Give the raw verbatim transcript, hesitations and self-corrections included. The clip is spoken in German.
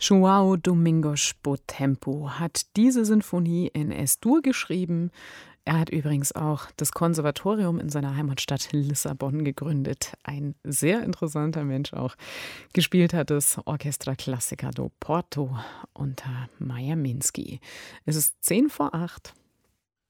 João Domingos Botempo hat diese Sinfonie in Es-Dur geschrieben. Er hat übrigens auch das Konservatorium in seiner Heimatstadt Lissabon gegründet. Ein sehr interessanter Mensch auch. Gespielt hat es Orchestra Clássica do Porto unter Maja Minsky. Es ist zehn vor acht.